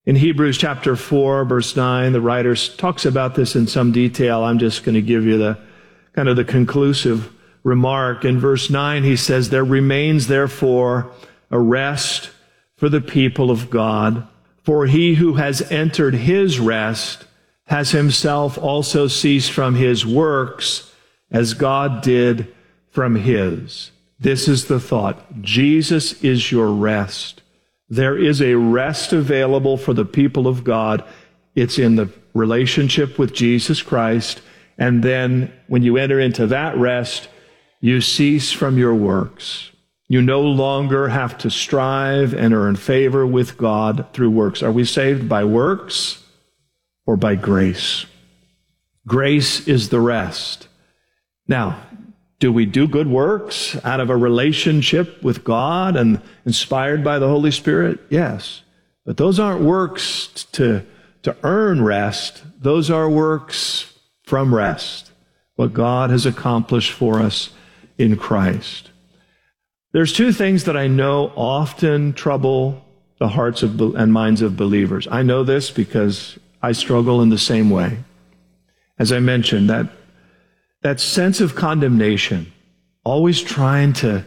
In Hebrews chapter 4, verse 9, the writer talks about this in some detail. I'm just going to give you the kind of the conclusive remark. In verse 9, he says, "There remains therefore a rest for the people of God, for he who has entered his rest has himself also ceased from his works, as God did from his." This is the thought. Jesus is your rest. There is a rest available for the people of God. It's in the relationship with Jesus Christ. And then when you enter into that rest, you cease from your works. You no longer have to strive and earn favor with God through works. Are we saved by works or by grace? Grace is the rest. Now, do we do good works out of a relationship with God and inspired by the Holy Spirit? Yes. But those aren't works to earn rest. Those are works from rest, what God has accomplished for us in Christ. There's two things that I know often trouble the hearts and minds of believers. I know this because I struggle in the same way. As I mentioned, that sense of condemnation, always trying to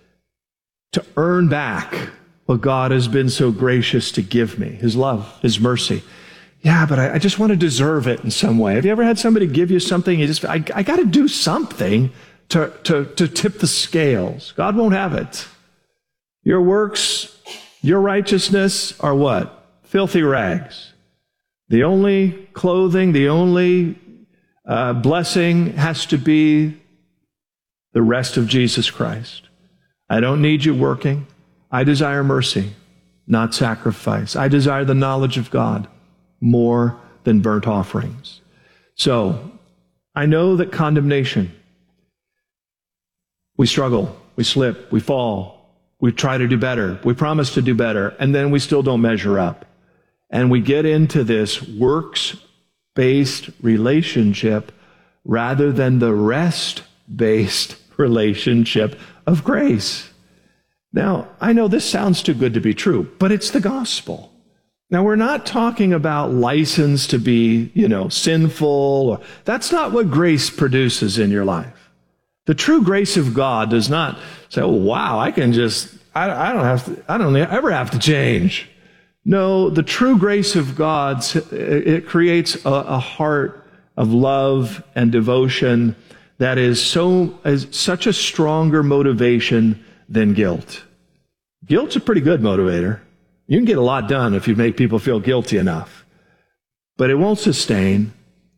earn back what God has been so gracious to give me, his love, his mercy. Yeah, but I just want to deserve it in some way. Have you ever had somebody give you something, I got to do something to tip the scales? God won't have it. Your works, your righteousness are what? Filthy rags. The only clothing, the only blessing has to be the rest of Jesus Christ. I don't need you working. I desire mercy, not sacrifice. I desire the knowledge of God more than burnt offerings. So, I know that condemnation, we struggle, we slip, we fall, we try to do better, we promise to do better, and then we still don't measure up. And we get into this works-based relationship rather than the rest-based relationship of grace. Now, I know this sounds too good to be true, but it's the gospel. Now, we're not talking about license to be, sinful. That's not what grace produces in your life. The true grace of God does not say, "Oh, wow, I don't ever have to change." No, the true grace of God, it creates a heart of love and devotion that is such a stronger motivation than guilt. Guilt's a pretty good motivator. You can get a lot done if you make people feel guilty enough. But it won't sustain.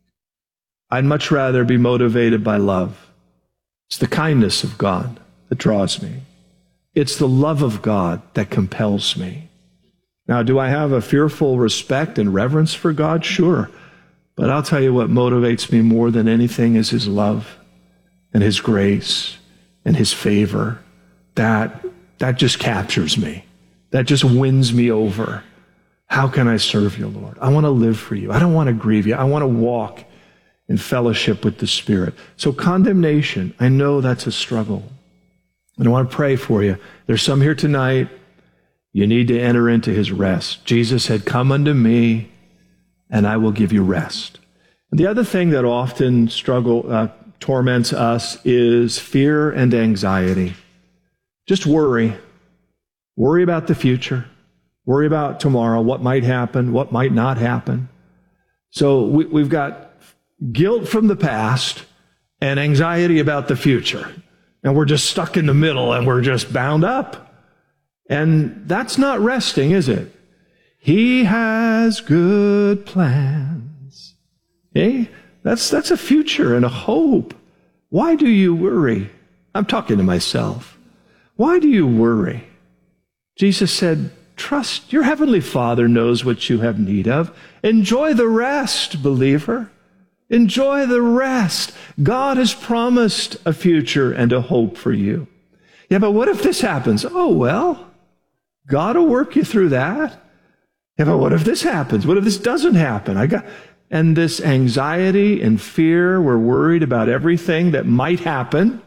I'd much rather be motivated by love. It's the kindness of God that draws me. It's the love of God that compels me. Now, do I have a fearful respect and reverence for God? Sure. But I'll tell you what motivates me more than anything is his love and his grace and his favor. That just captures me. That just wins me over. How can I serve you, Lord? I want to live for you. I don't want to grieve you. I want to walk in fellowship with the Spirit. So condemnation, I know that's a struggle. And I want to pray for you. There's some here tonight, you need to enter into his rest. Jesus said, "Come unto me, and I will give you rest." And the other thing that often torments us is fear and anxiety. Just worry. Worry about the future. Worry about tomorrow, what might happen, what might not happen. So we've got guilt from the past and anxiety about the future. And we're just stuck in the middle and we're just bound up. And that's not resting, is it? He has good plans. Okay? That's a future and a hope. Why do you worry? I'm talking to myself. Why do you worry? Jesus said, trust your heavenly Father knows what you have need of. Enjoy the rest, believer. Enjoy the rest. God has promised a future and a hope for you. Yeah, but what if this happens? Oh, well, God will work you through that. Yeah, but what if this happens? What if this doesn't happen? And this anxiety and fear, we're worried about everything that might happen.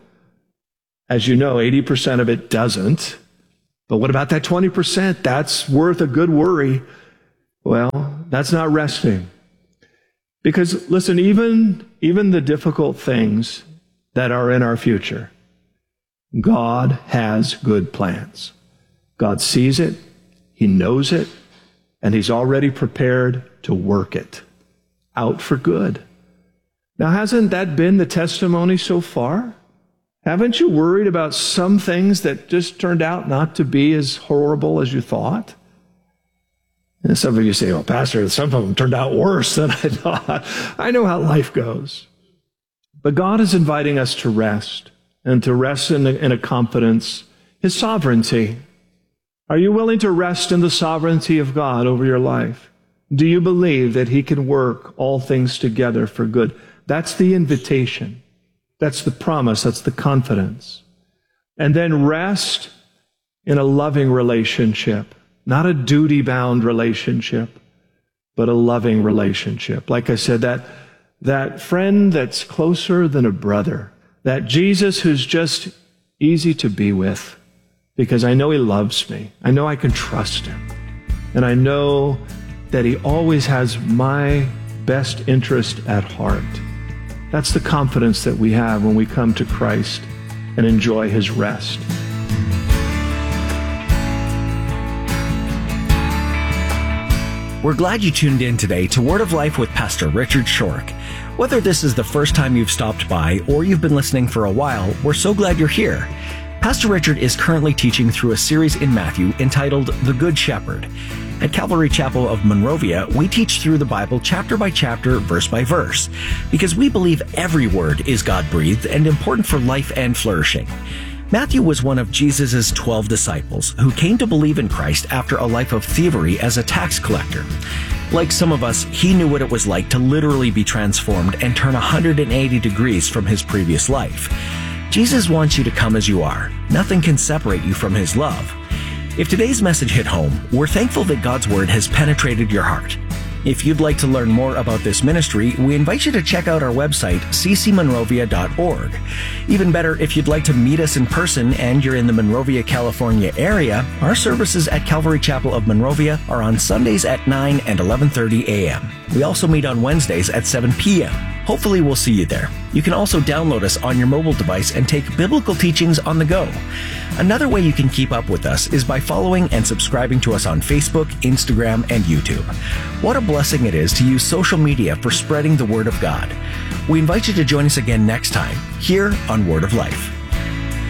As you know, 80% of it doesn't. But what about that 20%? That's worth a good worry. Well, that's not resting. Because, listen, even the difficult things that are in our future, God has good plans. God sees it, He knows it, and He's already prepared to work it out for good. Now, hasn't that been the testimony so far? Haven't you worried about some things that just turned out not to be as horrible as you thought? And some of you say, well, Pastor, some of them turned out worse than I thought. I know how life goes. But God is inviting us to rest, and to rest in a confidence, His sovereignty. Are you willing to rest in the sovereignty of God over your life? Do you believe that He can work all things together for good? That's the invitation. That's the promise. That's the confidence. And then rest in a loving relationship. Not a duty-bound relationship, but a loving relationship. Like I said, that friend that's closer than a brother. That Jesus who's just easy to be with. Because I know He loves me. I know I can trust Him. And I know that He always has my best interest at heart. That's the confidence that we have when we come to Christ and enjoy His rest. We're glad you tuned in today to Word of Life with Pastor Richard Shorrock. Whether this is the first time you've stopped by or you've been listening for a while, we're so glad you're here. Pastor Richard is currently teaching through a series in Matthew entitled The Good Shepherd. At Calvary Chapel of Monrovia, we teach through the Bible chapter by chapter, verse by verse, because we believe every word is God-breathed and important for life and flourishing. Matthew was one of Jesus' 12 disciples who came to believe in Christ after a life of thievery as a tax collector. Like some of us, he knew what it was like to literally be transformed and turn 180 degrees from his previous life. Jesus wants you to come as you are. Nothing can separate you from His love. If today's message hit home, we're thankful that God's Word has penetrated your heart. If you'd like to learn more about this ministry, we invite you to check out our website, ccmonrovia.org. Even better, if you'd like to meet us in person and you're in the Monrovia, California area, our services at Calvary Chapel of Monrovia are on Sundays at 9 and 11:30 a.m. We also meet on Wednesdays at 7 p.m. Hopefully we'll see you there. You can also download us on your mobile device and take biblical teachings on the go. Another way you can keep up with us is by following and subscribing to us on Facebook, Instagram, and YouTube. What a blessing it is to use social media for spreading the Word of God. We invite you to join us again next time, here on Word of Life.